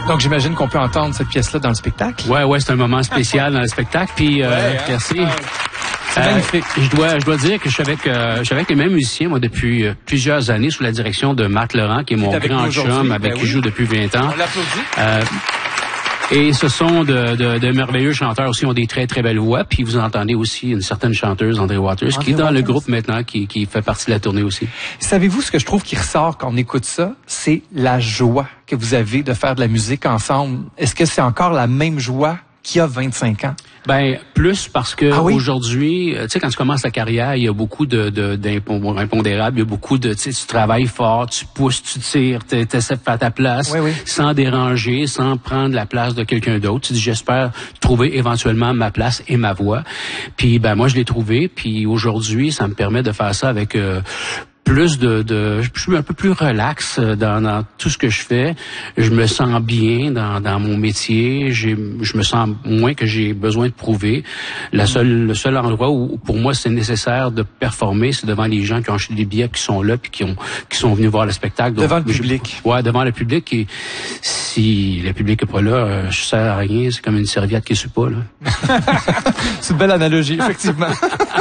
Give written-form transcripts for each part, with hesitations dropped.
Donc, j'imagine qu'on peut entendre cette pièce-là dans le spectacle. Ouais, c'est un moment spécial dans le spectacle. Puis, merci. C'est magnifique. Je dois dire que je suis avec les mêmes musiciens, moi, depuis plusieurs années, sous la direction de Marc Laurent, qui est mon grand chum, avec qui je joue depuis 20 ans. On l'applaudit. Et ce sont de merveilleux chanteurs aussi, ont des très, très belles voix. Puis vous entendez aussi une certaine chanteuse, André Waters, qui est dans le groupe maintenant, qui fait partie de la tournée aussi. Savez-vous ce que je trouve qui ressort quand on écoute ça? C'est la joie que vous avez de faire de la musique ensemble. Est-ce que c'est encore la même joie qu'il y a 25 ans? Ben, plus parce que aujourd'hui, tu sais, quand tu commences ta carrière, il y a beaucoup d'impondérables, il y a beaucoup de, tu sais, tu travailles fort, tu pousses, tu tires, t'essaies de faire ta place, sans déranger, sans prendre la place de quelqu'un d'autre. Tu dis, j'espère trouver éventuellement ma place et ma voix. Puis, ben, moi, je l'ai trouvé. Puis aujourd'hui, ça me permet de faire ça avec, plus je suis un peu plus relax dans tout ce que je fais. Je me sens bien dans mon métier. Je me sens moins que j'ai besoin de prouver. Le seul endroit où pour moi c'est nécessaire de performer, c'est devant les gens qui ont acheté des billets, qui sont là puis qui sont venus voir le spectacle. Donc, devant le public. Ouais, devant le public. Et si le public est pas là, je sers à rien. C'est comme une serviette qui suit pas, là. C'est une belle analogie, effectivement.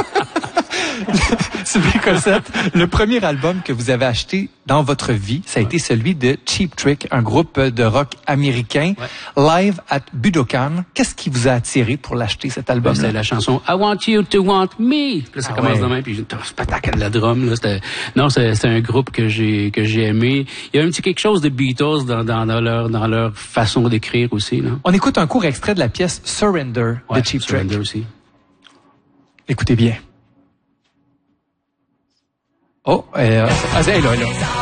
Sylvie Cossette, le premier album que vous avez acheté dans votre vie, ça a été celui de Cheap Trick, un groupe de rock américain, live at Budokan. Qu'est-ce qui vous a attiré pour l'acheter, cet album? C'était la chanson I Want You to Want Me. Puis là, ça commence demain, puis j'ai un spectacle de la drum. Là, c'était un groupe que j'ai aimé. Il y a un petit quelque chose de Beatles dans leur façon d'écrire aussi. Là. On écoute un court extrait de la pièce Surrender de Cheap Trick. Surrender aussi. Écoutez bien. Oh, elle est là.